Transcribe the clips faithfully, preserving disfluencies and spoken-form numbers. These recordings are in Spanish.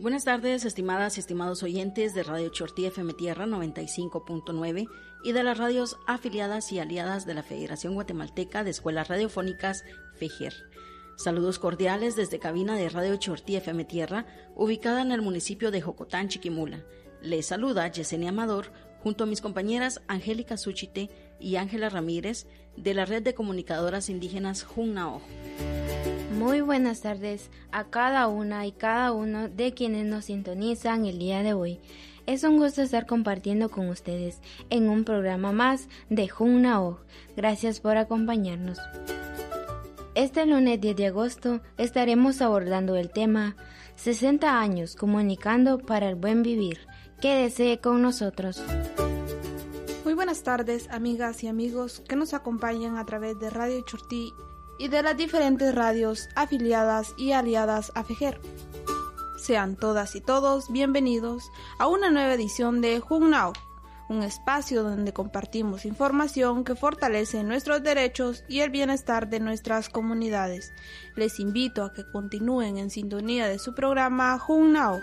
Buenas tardes, estimadas y estimados oyentes de Radio Chortí F M Tierra noventa y cinco punto nueve y de las radios afiliadas y aliadas de la Federación Guatemalteca de Escuelas Radiofónicas, FEGER. Saludos cordiales desde cabina de Radio Chortí F M Tierra, ubicada en el municipio de Jocotán, Chiquimula. Les saluda Yesenia Amador, junto a mis compañeras Angélica Súchite y Ángela Ramírez, de la Red de Comunicadoras Indígenas Junnaoj. Muy buenas tardes a cada una y cada uno de quienes nos sintonizan el día de hoy. Es un gusto estar compartiendo con ustedes en un programa más de Junnaoj. Gracias por acompañarnos. Este lunes diez de agosto estaremos abordando el tema sesenta años comunicando para el buen vivir. Quédese con nosotros. Muy buenas tardes, amigas y amigos que nos acompañan a través de Radio Chortí y de las diferentes radios afiliadas y aliadas a FEGER. Sean todas y todos bienvenidos a una nueva edición de Junnaoj, un espacio donde compartimos información que fortalece nuestros derechos y el bienestar de nuestras comunidades. Les invito a que continúen en sintonía de su programa Junnaoj.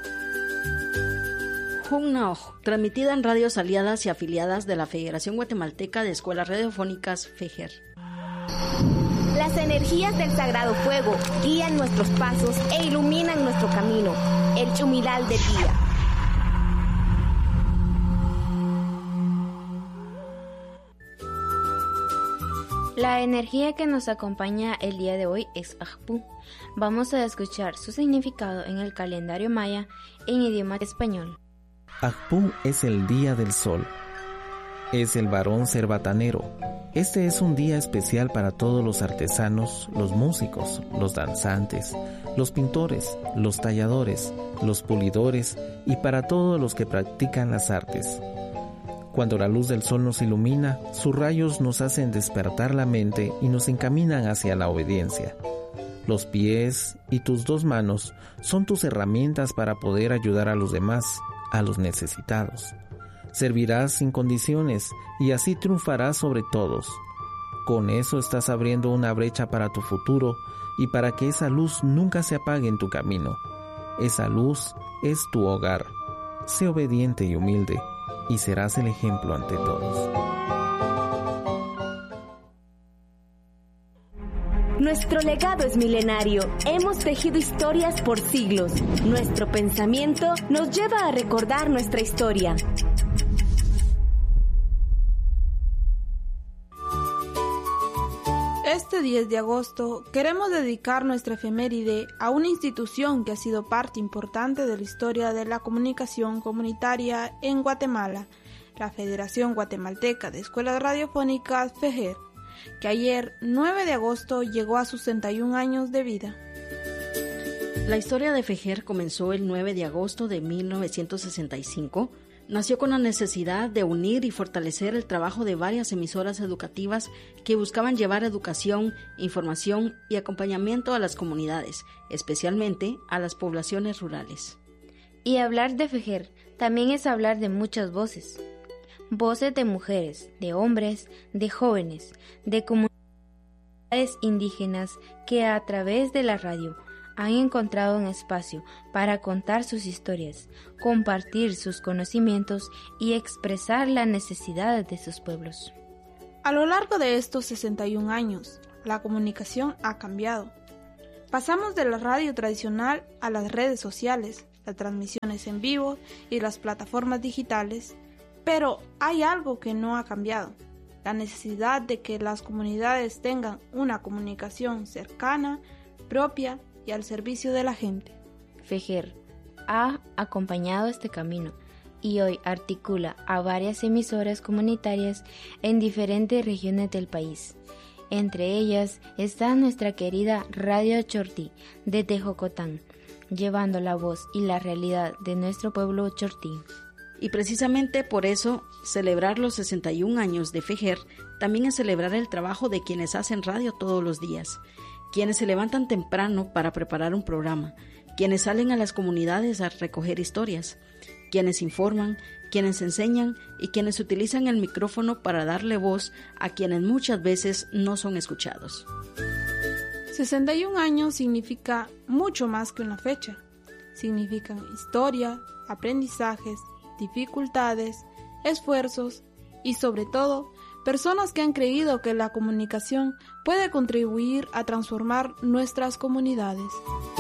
Junnaoj, transmitida en radios aliadas y afiliadas de la Federación Guatemalteca de Escuelas Radiofónicas, FEGER. Las energías del Sagrado Fuego guían nuestros pasos e iluminan nuestro camino, el chumilal del día. La energía que nos acompaña el día de hoy es Ajpú. Vamos a escuchar su significado en el calendario maya en idioma español. Ajpú es el día del sol. Es el varón cerbatanero. Este es un día especial para todos los artesanos, los músicos, los danzantes, los pintores, los talladores, los pulidores y para todos los que practican las artes. Cuando la luz del sol nos ilumina, sus rayos nos hacen despertar la mente y nos encaminan hacia la obediencia. Los pies y tus dos manos son tus herramientas para poder ayudar a los demás, a los necesitados. Servirás sin condiciones y así triunfarás sobre todos. Con eso estás abriendo una brecha para tu futuro y para que esa luz nunca se apague en tu camino. Esa luz es tu hogar. Sé obediente y humilde y serás el ejemplo ante todos. Nuestro legado es milenario. Hemos tejido historias por siglos. Nuestro pensamiento nos lleva a recordar nuestra historia. Este diez de agosto queremos dedicar nuestra efeméride a una institución que ha sido parte importante de la historia de la comunicación comunitaria en Guatemala, la Federación Guatemalteca de Escuelas Radiofónicas, FEGER, que ayer, nueve de agosto, llegó a sus sesenta y un años de vida. La historia de FEGER comenzó el nueve de agosto de mil novecientos sesenta y cinco. Nació con la necesidad de unir y fortalecer el trabajo de varias emisoras educativas que buscaban llevar educación, información y acompañamiento a las comunidades, especialmente a las poblaciones rurales. Y hablar de FEGER también es hablar de muchas voces. Voces de mujeres, de hombres, de jóvenes, de comunidades indígenas que a través de la radio han encontrado un espacio para contar sus historias, compartir sus conocimientos y expresar las necesidades de sus pueblos. A lo largo de estos sesenta y un años, la comunicación ha cambiado. Pasamos de la radio tradicional a las redes sociales, las transmisiones en vivo y las plataformas digitales, pero hay algo que no ha cambiado: la necesidad de que las comunidades tengan una comunicación cercana, propia y al servicio de la gente. FEGER ha acompañado este camino y hoy articula a varias emisoras comunitarias en diferentes regiones del país. Entre ellas está nuestra querida Radio Chortí de Tejocotán, llevando la voz y la realidad de nuestro pueblo chortí. Y precisamente por eso, celebrar los sesenta y un años de FEGER también es celebrar el trabajo de quienes hacen radio todos los días, quienes se levantan temprano para preparar un programa, quienes salen a las comunidades a recoger historias, quienes informan, quienes enseñan y quienes utilizan el micrófono para darle voz a quienes muchas veces no son escuchados. sesenta y un años significa mucho más que una fecha. significan historia, aprendizajes, dificultades, esfuerzos y sobre todo, personas que han creído que la comunicación puede contribuir a transformar nuestras comunidades.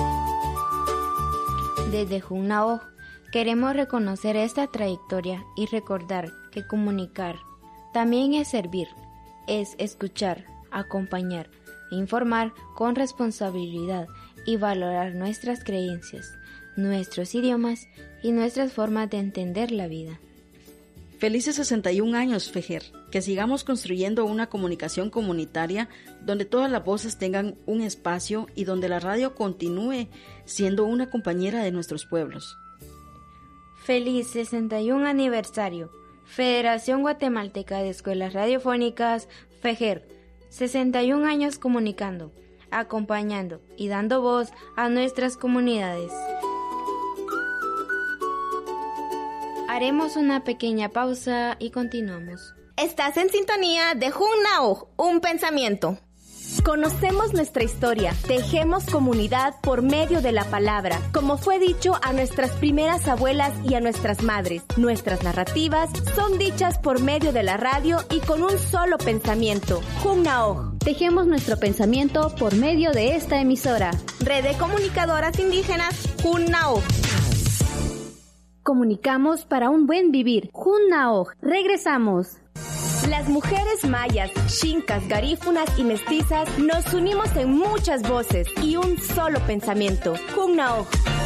Desde Junnao queremos reconocer esta trayectoria y recordar que comunicar también es servir, es escuchar, acompañar, informar con responsabilidad y valorar nuestras creencias, nuestros idiomas y nuestras formas de entender la vida. Felices sesenta y un años, Fejer. Que sigamos construyendo una comunicación comunitaria donde todas las voces tengan un espacio y donde la radio continúe siendo una compañera de nuestros pueblos. Feliz sesenta y un aniversario. Federación Guatemalteca de Escuelas Radiofónicas, Fejer. sesenta y un años comunicando, acompañando y dando voz a nuestras comunidades. Haremos una pequeña pausa y continuamos. Estás en sintonía de Junnao, un pensamiento. Conocemos nuestra historia, tejemos comunidad por medio de la palabra, como fue dicho a nuestras primeras abuelas y a nuestras madres. Nuestras narrativas son dichas por medio de la radio y con un solo pensamiento. Junnao. Tejemos nuestro pensamiento por medio de esta emisora. Red de Comunicadoras Indígenas, Junnao. Comunicamos para un buen vivir. Junnao. Regresamos. Las mujeres mayas, xincas, garífunas y mestizas nos unimos en muchas voces y un solo pensamiento. Junnao.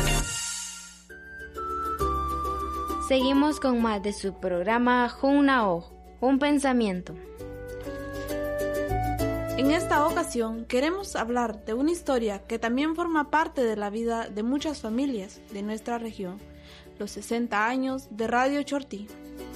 Seguimos con más de su programa Junnao, un pensamiento. En esta ocasión queremos hablar de una historia que también forma parte de la vida de muchas familias de nuestra región, los sesenta años de Radio Chortí.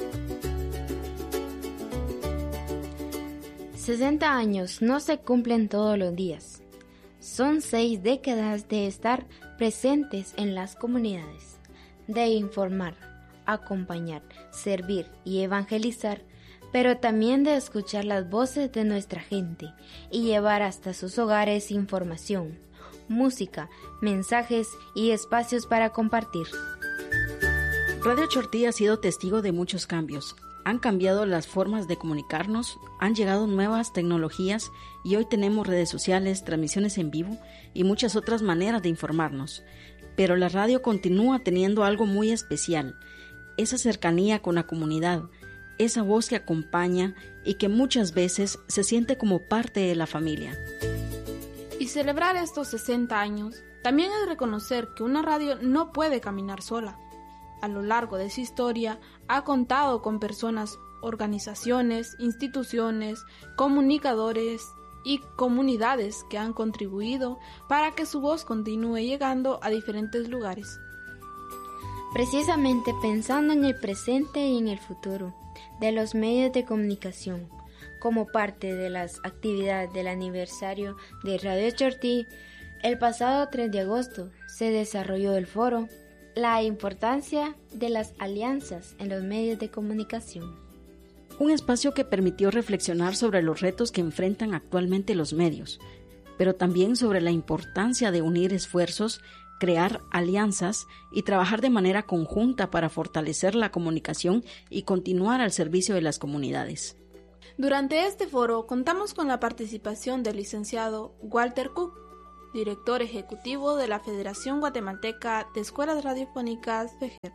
sesenta años no se cumplen todos los días. Son seis décadas de estar presentes en las comunidades, de informar, acompañar, servir y evangelizar, pero también de escuchar las voces de nuestra gente y llevar hasta sus hogares información, música, mensajes y espacios para compartir. Radio Chortí ha sido testigo de muchos cambios. Han cambiado las formas de comunicarnos, han llegado nuevas tecnologías y hoy tenemos redes sociales, transmisiones en vivo y muchas otras maneras de informarnos. Pero la radio continúa teniendo algo muy especial, esa cercanía con la comunidad, esa voz que acompaña y que muchas veces se siente como parte de la familia. Y celebrar estos sesenta años también es reconocer que una radio no puede caminar sola. A lo largo de su historia ha contado con personas, organizaciones, instituciones, comunicadores y comunidades que han contribuido para que su voz continúe llegando a diferentes lugares. Precisamente pensando en el presente y en el futuro de los medios de comunicación, como parte de las actividades del aniversario de Radio Chortí, el pasado tres de agosto se desarrolló el foro La importancia de las alianzas en los medios de comunicación. Un espacio que permitió reflexionar sobre los retos que enfrentan actualmente los medios, pero también sobre la importancia de unir esfuerzos, crear alianzas y trabajar de manera conjunta para fortalecer la comunicación y continuar al servicio de las comunidades. Durante este foro contamos con la participación del licenciado Walter Cook, director ejecutivo de la Federación Guatemalteca de Escuelas Radiofónicas, Fejer.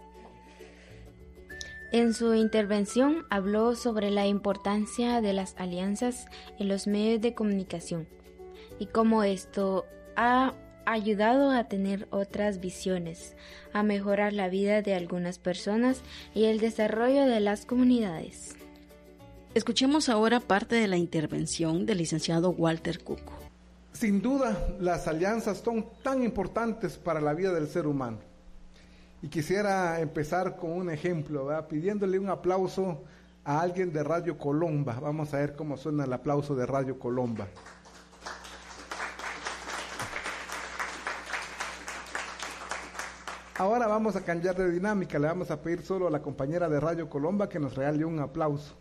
En su intervención habló sobre la importancia de las alianzas en los medios de comunicación y cómo esto ha ayudado a tener otras visiones, a mejorar la vida de algunas personas y el desarrollo de las comunidades. Escuchemos ahora parte de la intervención del licenciado Walter Cook. Sin duda, las alianzas son tan importantes para la vida del ser humano. Y quisiera empezar con un ejemplo, ¿verdad? Pidiéndole un aplauso a alguien de Radio Colomba. Vamos a ver cómo suena el aplauso de Radio Colomba. Ahora vamos a cambiar de dinámica. Le vamos a pedir solo a la compañera de Radio Colomba que nos regale un aplauso.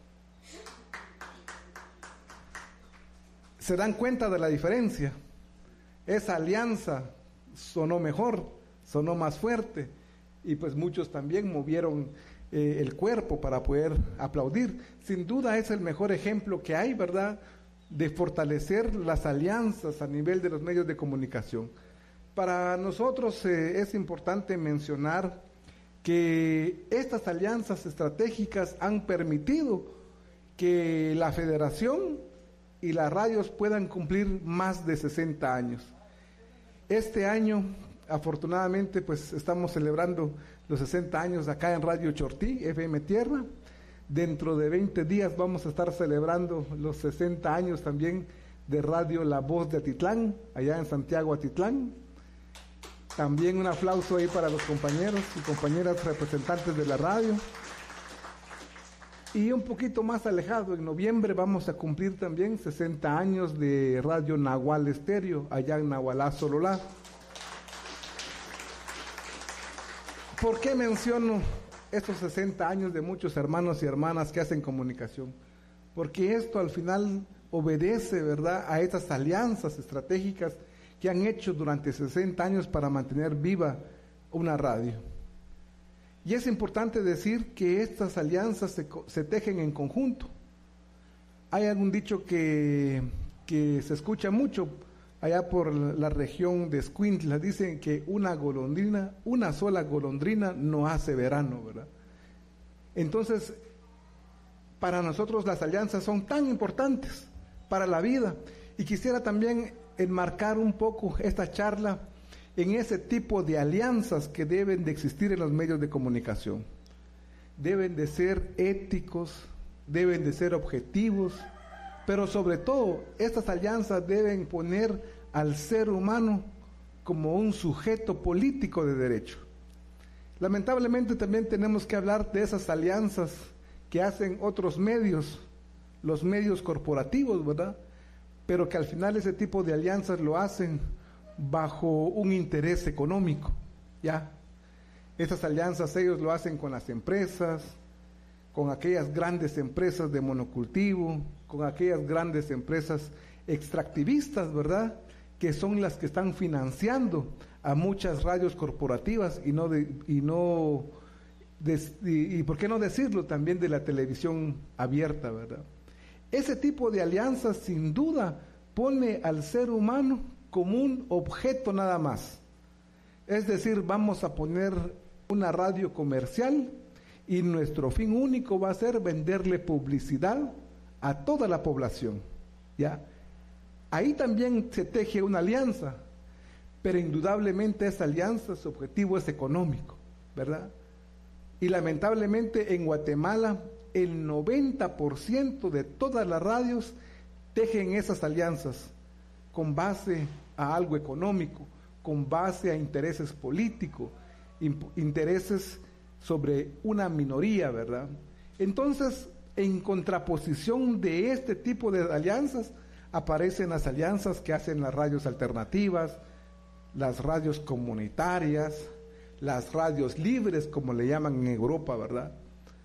¿Se dan cuenta de la diferencia? Esa alianza sonó mejor, sonó más fuerte y pues muchos también movieron eh, el cuerpo para poder aplaudir. Sin duda es el mejor ejemplo que hay, ¿verdad?, de fortalecer las alianzas a nivel de los medios de comunicación. Para nosotros eh, es importante mencionar que estas alianzas estratégicas han permitido que la federación y las radios puedan cumplir más de sesenta años. Este año, afortunadamente, pues estamos celebrando los sesenta años acá en Radio Chortí, F M Tierra. Dentro de veinte días vamos a estar celebrando los sesenta años también de Radio La Voz de Atitlán, allá en Santiago Atitlán. También un aplauso ahí para los compañeros y compañeras representantes de la radio. Y un poquito más alejado, en noviembre vamos a cumplir también sesenta años de Radio Nahual Estéreo, allá en Nahualá, Sololá. ¿Por qué menciono estos sesenta años de muchos hermanos y hermanas que hacen comunicación? Porque esto al final obedece, ¿verdad?, a estas alianzas estratégicas que han hecho durante sesenta años para mantener viva una radio. Y es importante decir que estas alianzas se, se tejen en conjunto. Hay algún dicho que, que se escucha mucho allá por la región de Escuintla, dicen que una golondrina, una sola golondrina no hace verano, ¿verdad? Entonces, para nosotros las alianzas son tan importantes para la vida, y quisiera también enmarcar un poco esta charla en ese tipo de alianzas que deben de existir en los medios de comunicación. Deben de ser éticos, deben de ser objetivos, pero sobre todo estas alianzas deben poner al ser humano como un sujeto político de derecho. Lamentablemente también tenemos que hablar de esas alianzas que hacen otros medios, los medios corporativos, ¿verdad?, pero que al final ese tipo de alianzas lo hacen bajo un interés económico, ¿ya? Estas alianzas ellos lo hacen con las empresas, con aquellas grandes empresas de monocultivo, con aquellas grandes empresas extractivistas, ¿verdad?, que son las que están financiando a muchas radios corporativas y no de, y no de, y, y por qué no decirlo también de la televisión abierta, ¿verdad? Ese tipo de alianzas sin duda pone al ser humano como un objeto nada más. Es decir, vamos a poner una radio comercial y nuestro fin único va a ser venderle publicidad a toda la población, ¿ya? Ahí también se teje una alianza, pero indudablemente esa alianza, su objetivo es económico, ¿verdad? Y lamentablemente en Guatemala el noventa por ciento de todas las radios tejen esas alianzas con base a algo económico, con base a intereses políticos, intereses sobre una minoría, ¿verdad? Entonces, en contraposición de este tipo de alianzas, aparecen las alianzas que hacen las radios alternativas, las radios comunitarias, las radios libres, como le llaman en Europa, ¿verdad?,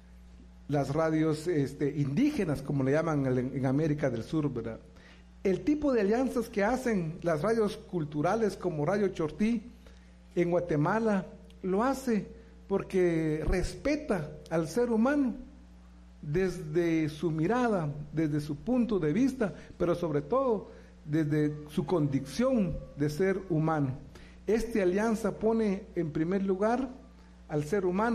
las radios este, indígenas, como le llaman en, en América del Sur, ¿verdad? El tipo de alianzas que hacen las radios culturales como Radio Chortí en Guatemala, lo hace porque respeta al ser humano desde su mirada, desde su punto de vista, pero sobre todo desde su condición de ser humano. Esta alianza pone en primer lugar al ser humano